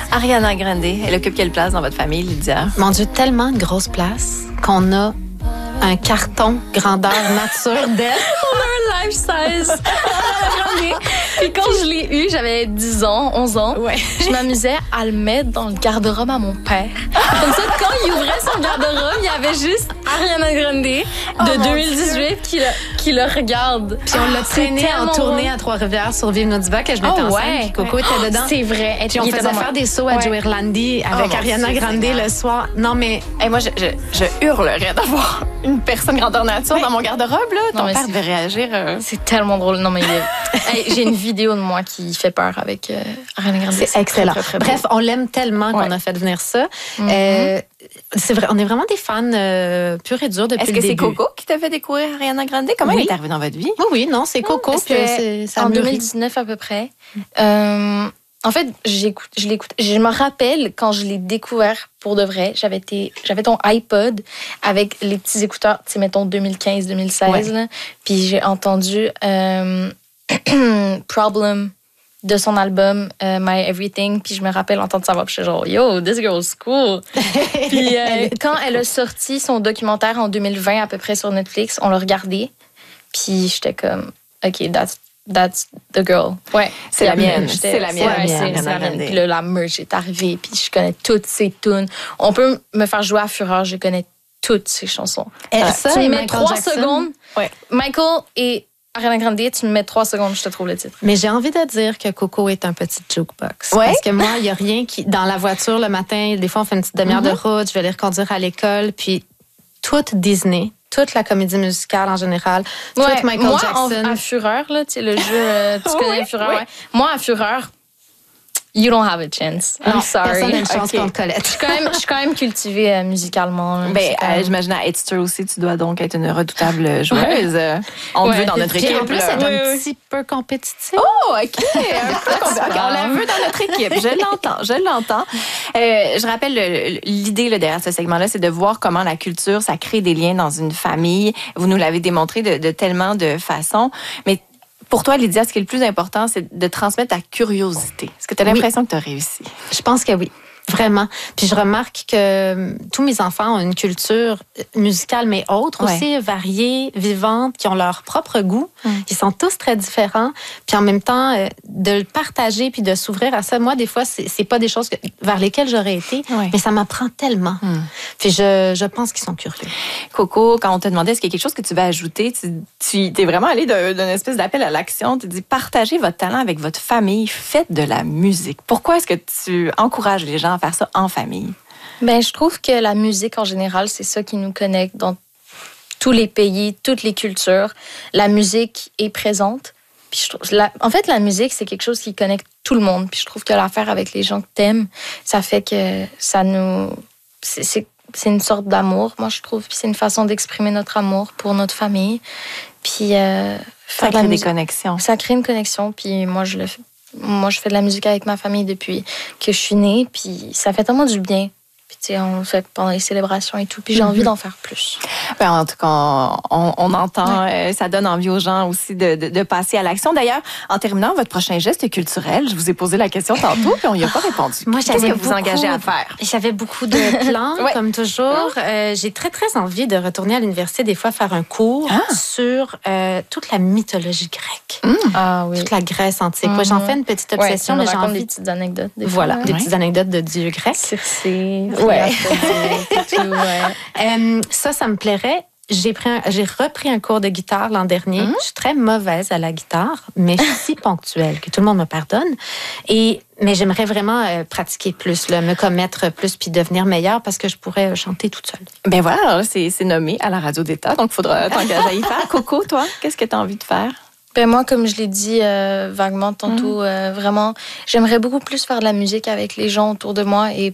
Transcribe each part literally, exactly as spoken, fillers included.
Ariana Grande, elle occupe quelle place dans votre famille, Lydia? Mon Dieu, tellement de grosse place qu'on a un carton grandeur nature d'elle. On a un life size. Puis quand je l'ai eu, j'avais dix ans, onze ans. Ouais. Je m'amusais à le mettre dans le garde-robe à mon père. Comme ça, quand il ouvrait son garde-robe, il y avait juste Ariana Grande de Oh, deux mille dix-huit qui le, qui le regarde. Puis on l'a traîné en tournée à Trois-Rivières sur Vive notre Diva, que je mettais Oh, enceinte, ouais. puis Coco était Oh, dedans. c'est vrai. Et Puis on il faisait était faire des sauts à ouais. Joe Irlandi avec Oh, Ariana mon Dieu, Grande Seigneur. le soir. Non, mais Hey, moi, je, je, je hurlerais d'avoir une personne grandeur nature Oui. dans mon garde-robe. Là. Non, Ton mais père c'est- devait réagir. euh, C'est tellement drôle. Non, mais il est- hey, j'ai une vidéo de moi qui fait peur avec euh, Ariana Grande. c'est excellent. très, très, très beau. Bref, on l'aime tellement qu'on Ouais. a fait venir ça. Mhm. Euh, c'est vrai, on est vraiment des fans euh, purs et durs depuis Est-ce le que c'est début. Coco qui t'a fait découvrir Ariana Grande? Comment Oui. elle est arrivée dans votre vie? Oui, oui, non, c'est Coco. puis C'était c'est- ça en mûrit. deux mille dix-neuf à peu près. Euh, en fait, j'écoute, je l'écoute. Je me rappelle quand je l'ai découvert pour de vrai. J'avais été, j'avais ton iPod avec les petits écouteurs, tu sais, mettons deux mille quinze, deux mille seize. Ouais. Là, puis j'ai entendu euh, Problem de son album euh, My Everything. Puis je me rappelle entendre sa voix. Puis je suis genre, yo, this girl's cool. Puis euh, quand elle a sorti son documentaire en deux mille vingt à peu près sur Netflix, on l'a regardé. Puis j'étais comme, OK, that's, that's the girl. Ouais, C'est la mienne. J'étais- C'est la mienne, Ouais, c'est- Ariana c'est la mienne. Grande. Puis là, la merch est arrivée. Puis je connais toutes ses tunes. On peut me faire jouer à Fureur, je connais toutes ses chansons. Elle, Ouais. ça tu et me mets Michael trois Jackson. secondes. Ouais. Michael et Ariana Grande, tu me mets trois secondes, je te trouve le titre. Mais j'ai envie de dire que Coco est un petit jukebox. Ouais. Parce que moi, il n'y a rien qui... Dans la voiture, le matin, des fois, on fait une petite demi-heure de route, je vais les reconduire à l'école, puis toute Disney, toute la comédie musicale en général, toute Ouais, Michael moi, Jackson. en- à Fureur, là, tu sais, le jeu, euh, tu connais Oui, Fureur, oui. ouais. Moi, à Fureur, you don't have a chance. I'm Non, sorry. personne n'a une chance Ok. contre Colette. Je suis quand même, je suis quand même cultivée euh, musicalement. là. Ben, C'est quand euh, même- j'imagine à Edster aussi, tu dois donc être une redoutable joueuse. Euh, On te Ouais. veut dans notre Puis équipe. en plus, là. c'est Oui, un oui. petit peu compétitif. Oh, OK. Un peu compl- OK, on la veut dans notre équipe. Je l'entends, je l'entends. Euh, je rappelle, le- l'idée là, derrière ce segment-là, c'est de voir comment la culture, ça crée des liens dans une famille. Vous nous l'avez démontré de, de tellement de façons. Mais pour toi, Lydia, ce qui est le plus important, c'est de transmettre ta curiosité. Est-ce que tu as Oui. l'impression que tu as réussi? Je pense que oui. Vraiment. Puis je remarque que euh, tous mes enfants ont une culture musicale, mais autre Ouais. aussi, variée, vivante, qui ont leur propre goût. Mm. Ils sont tous très différents. Puis en même temps, euh, de le partager puis de s'ouvrir à ça, moi, des fois, c'est, c'est pas des choses que- vers lesquelles j'aurais été, Ouais. mais ça m'apprend tellement. Mm. Puis je, je pense qu'ils sont curieux. Coco, quand on t'a demandé est-ce qu'il y a quelque chose que tu veux ajouter, tu, tu es vraiment allé d'un- d'une espèce d'appel à l'action. Tu dis partagez votre talent avec votre famille, faites de la musique. Pourquoi est-ce que tu encourages les gens à faire ça en famille? Ben, je trouve que la musique, en général, c'est ça qui nous connecte dans tous les pays, toutes les cultures. La musique est présente. Puis je trouve, la- en fait, la musique, c'est quelque chose qui connecte tout le monde. Puis je trouve que l'affaire avec les gens que t'aimes, ça fait que ça nous... C'est, c'est, c'est une sorte d'amour, moi, je trouve. Puis c'est une façon d'exprimer notre amour pour notre famille. Puis euh, Ça faire de la crée des musique. connexions. Ça crée une connexion. Puis moi, je le fais. Moi, je fais de la musique avec ma famille depuis que je suis née. Puis ça fait tellement du bien. Puis tu sais, on le fait pendant les célébrations et tout. Puis j'ai envie d'en faire plus. Ben, en tout cas, on, on entend, euh, ça donne envie aux gens aussi de, de, de passer à l'action. D'ailleurs, en terminant, votre prochain geste culturel, je vous ai posé la question tantôt, puis on n'y a pas répondu. Moi, Qu'est-ce j'avais que vous beaucoup- engagez à faire? J'avais beaucoup de plans, Ouais. comme toujours. Euh, j'ai très, très envie de retourner à l'université, des fois faire un cours Ah. sur euh, toute la mythologie grecque, Ah oui. toute la Grèce antique. Ouais, Mhm. j'en fais une petite Ouais, obsession, on nous mais j'ai raconte envie... des petites anecdotes. Des Voilà, fois, des hein. petites anecdotes de dieux grecs. Circé, Ouais. Aphrodite et tout, ouais. Euh, ça, ça me plairait. J'ai, pris un- j'ai repris un cours de guitare l'an dernier. Je suis très mauvaise à la guitare, mais je suis si ponctuelle que tout le monde me pardonne. Et, mais j'aimerais vraiment euh, pratiquer plus, là, me commettre plus puis devenir meilleure parce que je pourrais euh, chanter toute seule. Ben voilà, alors là, c'est c'est nommé à la radio d'État, donc il faudra t'engager à y faire. Coco, toi, qu'est-ce que tu as envie de faire? Ben moi, comme je l'ai dit euh, vaguement tantôt, euh, vraiment, j'aimerais beaucoup plus faire de la musique avec les gens autour de moi et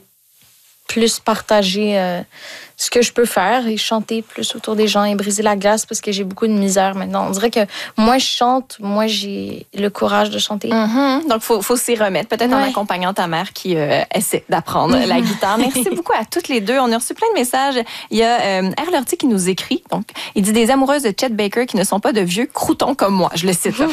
plus partager euh, ce que je peux faire et chanter plus autour des gens et briser la glace parce que j'ai beaucoup de misère maintenant. On dirait que moins je chante, moins j'ai le courage de chanter. Mhm. Donc, il faut, faut s'y remettre, peut-être en Ouais. accompagnant ta mère qui euh, essaie d'apprendre la guitare. Merci beaucoup à toutes les deux. On a reçu plein de messages. Il y a euh, R. Lortie qui nous écrit. Donc, il dit des amoureuses de Chet Baker qui ne sont pas de vieux croutons comme moi. Je le cite. Là.